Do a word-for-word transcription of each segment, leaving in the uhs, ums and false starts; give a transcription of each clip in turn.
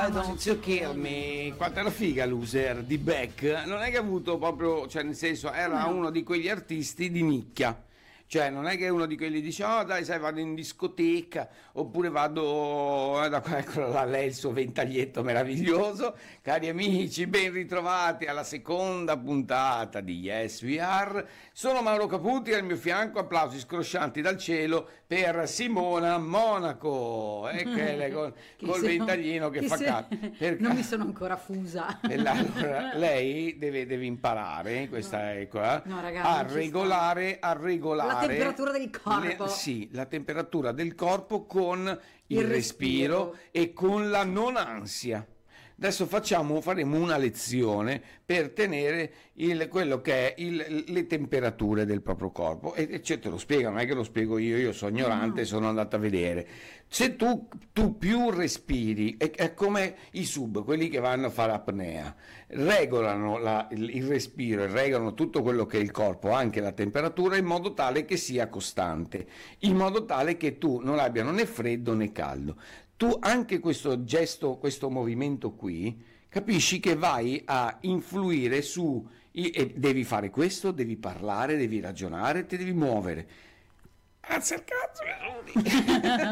Don't kill me. Quanto era figa Loser di Beck. Non è che ha avuto proprio, cioè nel senso era No. uno di quegli artisti di nicchia. Cioè non è che uno di quelli dice oh dai sai vado in discoteca oppure vado eh, da eccola là, lei il suo ventaglietto meraviglioso. Cari amici, ben ritrovati alla seconda puntata di Yes We Are. Sono Mauro Caputi, al mio fianco applausi scroscianti dal cielo per Simona Monaco, eh, che è con, Che col se no- ventaglino che, che fa se- caso. Per Non ca- mi sono ancora fusa. E la- allora, lei deve, deve imparare, questa è qua, No, ragazzi, a non ci regolare, a regolare La temperatura del corpo. le- sì, la temperatura del corpo con il, Il respiro. respiro. e con la non ansia. Adesso facciamo, faremo una lezione per tenere il, quello che è il, le temperature del proprio corpo e, e cioè, te lo spiego, non è che lo spiego io, io sono ignorante, No. sono andato a vedere. Se tu, tu più respiri, è, è come i sub, quelli che vanno a fare apnea, regolano la- il, il respiro e regolano tutto quello che è il corpo, anche la temperatura, in modo tale che sia costante, in modo tale che tu non abbiano né freddo né caldo. Tu anche questo gesto, questo movimento qui, capisci che vai a influire su, i- e devi fare questo, devi parlare, devi ragionare, ti devi muovere. Alza il cazzo, mi sudi.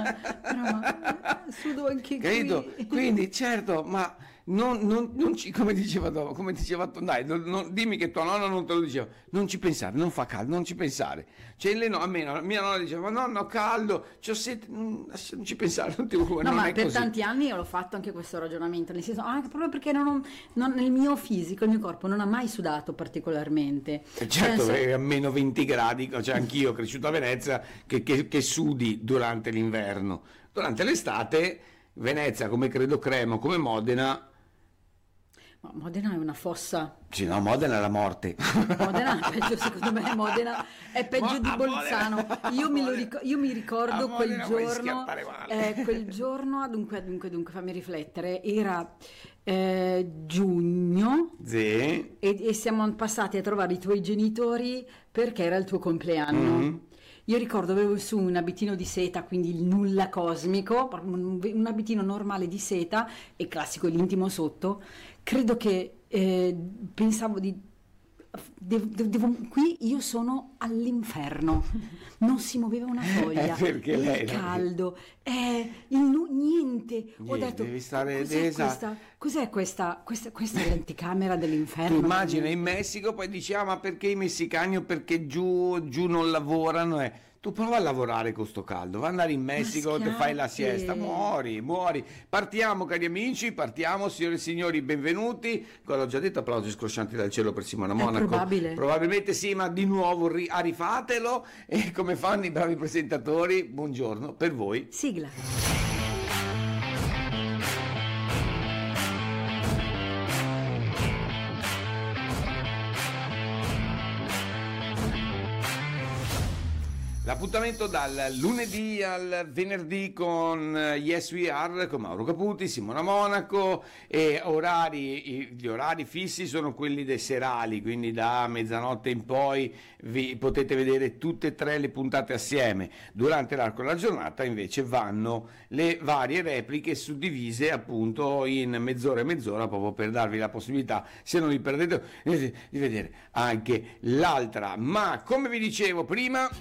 No, sudo anche Capito? qui. Quindi certo, ma non, non- non ci, come diceva, tua- come diceva tua- dai, non- non- dimmi che tua nonna non te lo diceva, non ci pensare, non fa caldo, non ci pensare. Cioè, le no, a me, no, mia nonna diceva, ma nonno, caldo, c'ho sete, non, non ci pensare, non ti No, non ma è per così. tanti anni io l'ho fatto anche questo ragionamento, nel senso, anche proprio perché non, ho- non- nel mio fisico, il mio corpo non ha mai sudato particolarmente. Eh, Certo, Cioè, se- è a meno venti gradi, cioè anch'io cresciuto a Venezia, che, che- che sudi durante l'inverno. Durante l'estate, Venezia, come credo Cremo, come Modena, ma Modena è una fossa. sì, no, Modena è la morte. Modena è peggio, secondo me Modena è peggio Ma di a Bolzano. Modena- Io, a me lo Modena- ric- io mi a ricordo quel Modena puoi giorno, schiattare male. eh, quel giorno, dunque, dunque, dunque, fammi riflettere, era eh, giugno Sì. e, e siamo passati a trovare i tuoi genitori perché era il tuo compleanno. Mm. Io ricordo avevo su un abitino di seta, quindi il nulla cosmico, proprio un, un abitino normale di seta e classico l'intimo sotto. Credo che eh, pensavo di devo, devo- qui io sono all'inferno, non si muoveva una foglia, Eh, perché il lei- caldo, eh, il nu- niente. Ho Niente, detto, devi stare- cos'è, devi- questa, cos'è questa? Questa, questa è l'anticamera dell'inferno. Tu immagina in veramente. Messico, poi dici, ah, ma perché i messicani o perché giù, giù non lavorano? Eh. Tu prova a lavorare con sto caldo, va ad andare in Messico, ti fai la schiatte. siesta, muori, muori. Partiamo, cari amici, partiamo, signore e signori, benvenuti. Come ho già detto, applausi scroscianti dal cielo per Simona Monaco. probabile. Probabilmente sì, ma di nuovo ri- ah, rifatelo e come fanno i bravi presentatori, buongiorno per voi. Sigla. L'appuntamento dal lunedì al venerdì con eh, Yes We Are, con Mauro Caputi, Simona Monaco, e orari, i- gli orari fissi sono quelli dei serali, quindi da mezzanotte in poi vi potete vedere tutte e tre le puntate assieme. Durante l'arco della giornata invece vanno le varie repliche suddivise appunto in mezz'ora e mezz'ora, proprio per darvi la possibilità, se non vi perdete, eh, di vedere anche l'altra. Ma come vi dicevo prima,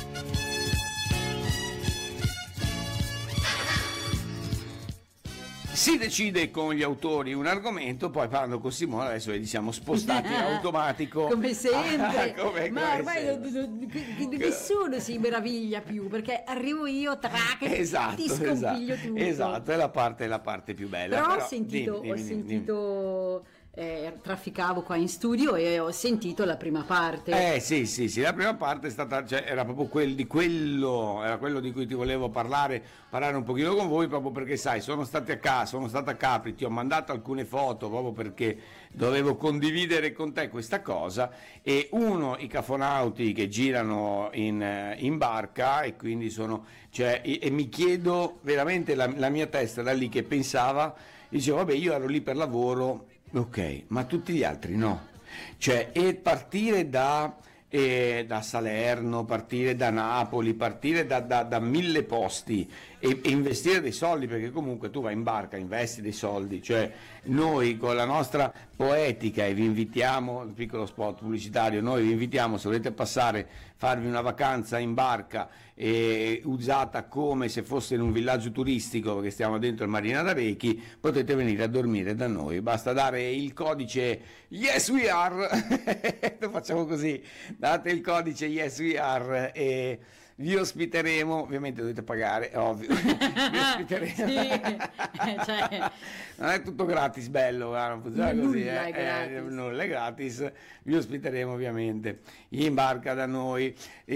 si decide con gli autori un argomento, poi parlando con Simone, adesso vedi siamo spostati in automatico. Come sempre. Ah, come- Ma come ormai sempre. non- non- non- nessuno si meraviglia più perché arrivo io, trac, Esatto, ti scompiglio esatto, tutto. esatto, è la parte, la parte più bella. Però, Però, ho sentito, dimmi, ho dimmi, dimmi, dimmi. sentito eh, trafficavo qua in studio e ho sentito la prima parte. Eh sì, sì, sì, la prima parte è stata, cioè, era proprio quel di quello, era quello di cui ti volevo parlare, parlare un pochino con voi, proprio perché sai, sono stati a casa, sono stato a Capri, ti ho mandato alcune foto proprio perché dovevo condividere con te questa cosa, e uno, i cafonauti che girano in, eh, in barca, e quindi sono, cioè, e, e mi chiedo veramente, la, la mia testa da lì che pensava, dicevo, vabbè, io ero lì per lavoro, ok, ma tutti gli altri no. Cioè, e partire da, eh, da Salerno, partire da Napoli, partire da, da, da mille posti, e e, e investire dei soldi, perché comunque tu vai in barca, investi dei soldi, cioè noi con la nostra poetica, e vi invitiamo, un piccolo spot pubblicitario, noi vi invitiamo, se volete passare, farvi una vacanza in barca eh, usata come se fosse in un villaggio turistico, perché stiamo dentro il Marina d'Arechi, potete venire a dormire da noi, basta dare il codice Yes We Are, lo facciamo così, date il codice Yes We Are e vi ospiteremo, ovviamente dovete pagare, è ovvio, vi ospiteremo. Sì, cioè, non è tutto gratis, bello, non funziona nulla così, è eh, gratis. eh, nulla è gratis, vi ospiteremo ovviamente in barca da noi.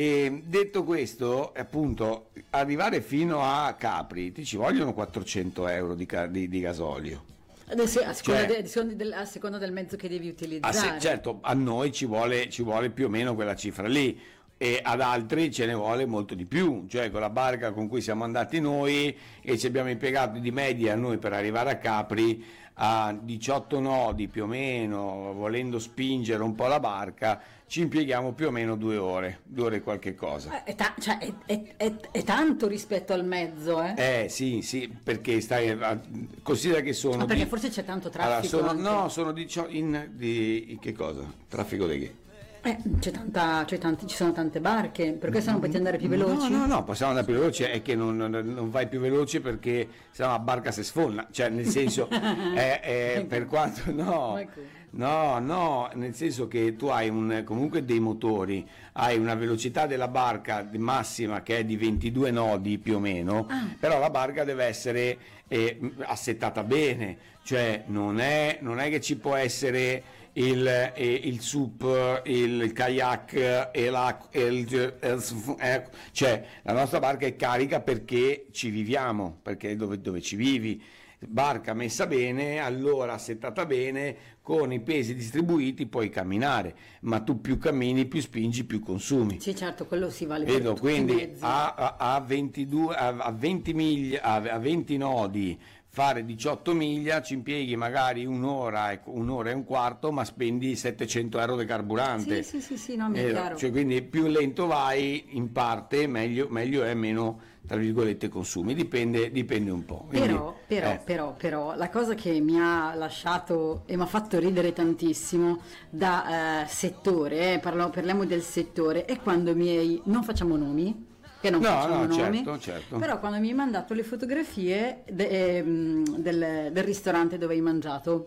E detto questo, appunto, arrivare fino a Capri ti ci vogliono quattrocento euro di, ca- di, di gasolio. adesso, a, seconda Cioè- de- a seconda del, a seconda del mezzo che devi Ah, utilizzare. sì, certo, a noi ci vuole, ci vuole più o meno quella cifra lì, e ad altri ce ne vuole molto di più, cioè con la barca con cui siamo andati noi, e ci abbiamo impiegato di media noi per arrivare a Capri a diciotto nodi più o meno, volendo spingere un po' la barca, ci impieghiamo più o meno due ore, due ore e qualche cosa. Eh, È, ta- cioè, è, è- è- è tanto rispetto al mezzo, eh? Eh sì, sì, perché stai, considera che sono... Ma perché di- forse c'è tanto Allora, traffico sono, anche. no, sono diciotto in, di, che cosa? Traffico di che? Eh, c'è tanta, c'è tanti, ci sono tante barche, per questo non potete andare più veloci? No, no, no, possiamo andare più veloci, è che non, non- non vai più veloce perché se no la barca si sfonda, cioè nel senso, è, è per quanto, no, Ecco. no, no, nel senso che tu hai un, comunque dei motori, hai una velocità della barca di massima che è di ventidue nodi più o meno, Ah. però la barca deve essere eh, assettata bene, cioè non è, non è che ci può essere il, eh, il sup, il kayak e la, e il, eh, cioè la nostra barca è carica perché ci viviamo, perché dove, dove ci vivi, barca messa bene, allora settata bene, con i pesi distribuiti puoi camminare, ma tu più cammini, più spingi, più consumi. Sì, certo, quello si vale per Vedo, tutti i quindi mezzi. a, a, a ventidue, a, a venti miglia, a, a venti nodi, fare diciotto miglia, ci impieghi magari un'ora, e- un'ora e un quarto, ma spendi settecento euro di carburante. Sì, sì, sì, sì, no, mi è Eh, chiaro. cioè, quindi più lento vai, in parte meglio, meglio è, meno tra virgolette consumi, dipende, dipende un po'. Quindi, Però, però, eh, però, però, la cosa che mi ha lasciato e mi ha fatto ridere tantissimo da eh, settore, eh, parlo- parliamo del settore, è quando mi hai, non facciamo nomi, che non No, facciamo no, nomi, certo, certo. però quando mi hai mandato le fotografie de- ehm, del, del ristorante dove hai mangiato.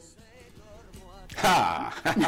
ah,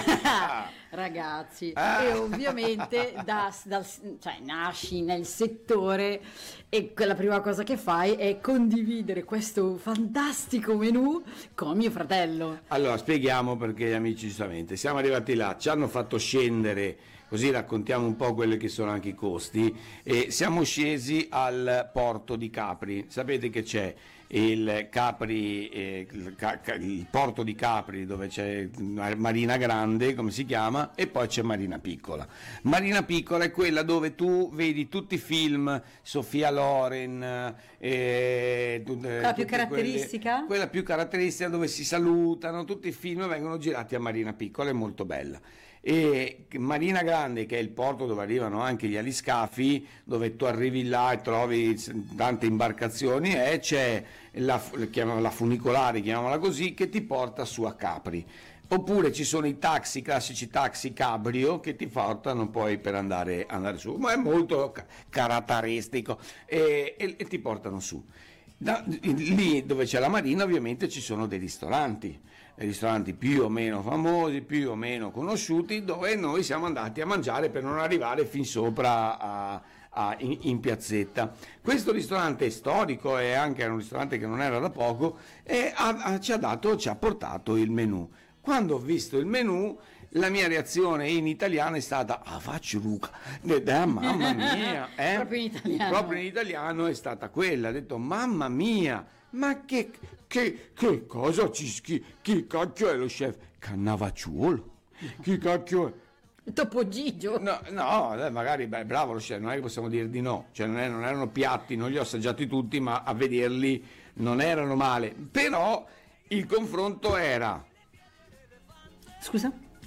Ragazzi, Ah. e ovviamente da- dal- cioè, nasci nel settore e la prima cosa che fai è condividere questo fantastico menù con mio fratello. Allora, spieghiamo perché gli amici giustamente, siamo arrivati là, ci hanno fatto scendere, così raccontiamo un po' quelli che sono anche i costi, e siamo scesi al porto di Capri. Sapete che c'è il Capri, eh, il, ca- ca- il porto di Capri, dove c'è Marina Grande, come si chiama, e poi c'è Marina Piccola. Marina Piccola è quella dove tu vedi tutti i film, Sofia Loren, eh, tu- eh, Quella più tutte caratteristica? quelle- quella più caratteristica, dove si salutano, tutti i film vengono girati a Marina Piccola, è molto bella. E Marina Grande, che è il porto dove arrivano anche gli aliscafi, dove tu arrivi là e trovi tante imbarcazioni, e c'è la, chiamano- la funicolare, chiamiamola così, che ti porta su a Capri. Oppure ci sono i taxi, classici taxi cabrio, che ti portano poi per andare, andare su, ma è molto ca- caratteristico, e, e- e ti portano su. Da- lì dove c'è la marina ovviamente ci sono dei ristoranti, dei ristoranti più o meno famosi, più o meno conosciuti, dove noi siamo andati a mangiare per non arrivare fin sopra a, a- in, in piazzetta. Questo ristorante è storico, e anche era un ristorante che non era da poco, e ha- ha- ci ha dato, ci ha portato il menù. Quando ho visto il menù, la mia reazione in italiano è stata ah faccio Luca, Eh, eh, mamma mia, eh? Proprio in italiano. Proprio in italiano è stata quella, ha detto mamma mia, ma che, che, che cosa ci chi, chi cacchio è lo chef? Cannavacciuolo? Chi cacchio è? Topo Gigio. No, no, eh, magari beh, bravo lo chef, non è che possiamo dire di no, cioè non, è- non erano piatti, non li ho assaggiati tutti, ma a vederli non erano male, però il confronto era Scusa?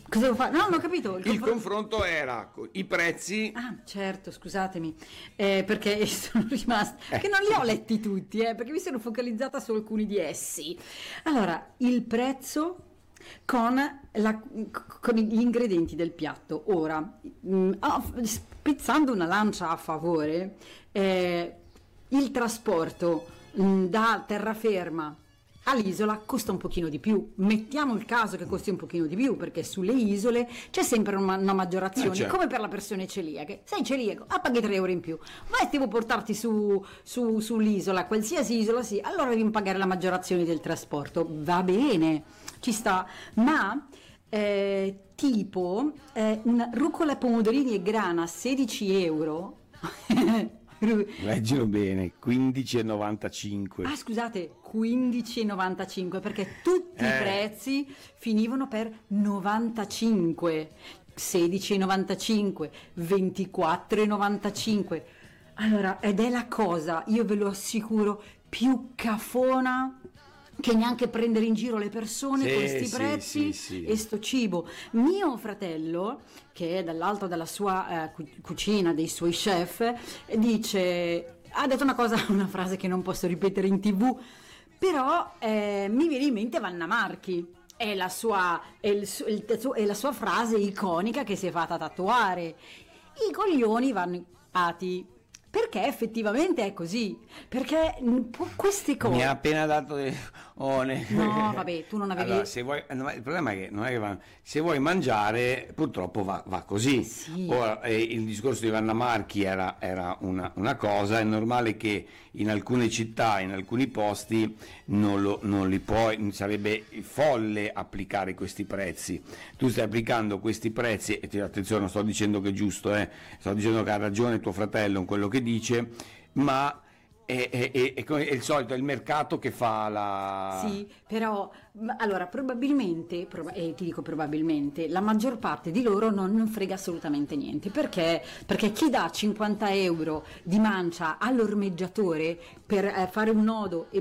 Cosa devo fare? No, non ho capito. Il, il confronto era i prezzi. Ah, certo, scusatemi, eh, perché sono rimasta, eh. che non li ho letti tutti, eh, perché mi sono focalizzata su alcuni di essi. Allora, il prezzo con, la, con gli ingredienti del piatto. Ora, mh, spizzando una lancia a favore, eh, il trasporto mh, da terraferma all'isola costa un pochino di più. Mettiamo il caso che costi un pochino di più, perché sulle isole c'è sempre una, una maggiorazione, eh, certo. come per le persone celiache. Sei celiaco, ah, paghi tre euro in più. Vai, devo portarti su, su, sull'isola, qualsiasi isola sì, allora devi pagare la maggiorazione del trasporto. Va bene, ci sta, ma eh, tipo eh, una rucola, pomodorini e grana sedici euro. Leggilo bene, quindici e novantacinque. Ah, scusate, quindici e novantacinque, perché tutti eh. i prezzi finivano per novantacinque, sedici e novantacinque, ventiquattro e novantacinque. Allora, ed è la cosa, io ve lo assicuro, più cafona che neanche prendere in giro le persone sì, con questi sì, prezzi sì, sì. e sto cibo. Mio fratello, che è dall'alto della sua eh, cucina, dei suoi chef, dice, ha detto una cosa, una frase che non posso ripetere in tv, però eh, mi viene in mente Vanna Marchi. È la sua, è il, il, è la sua frase iconica che si è fatta tatuare. I coglioni vanno pagati. Perché effettivamente è così, perché queste cose mi ha appena dato dei... oh, ne... no vabbè, tu non avevi allora, se vuoi... il problema è che non è che va... se vuoi mangiare purtroppo va, va così sì. Ora eh, il discorso di Vanna Marchi era, era una, una cosa, è normale che in alcune città, in alcuni posti non, lo, non li puoi, sarebbe folle applicare questi prezzi. Tu stai applicando questi prezzi e attenzione, non sto dicendo che è giusto, eh, sto dicendo che ha ragione tuo fratello in quello che dice, ma è, è, è, è, è il solito, è il mercato che fa la... Sì, però, allora, probabilmente, prob- e ti dico probabilmente, la maggior parte di loro non, non frega assolutamente niente, perché? Perché chi dà cinquanta euro di mancia all'ormeggiatore per eh, fare un nodo e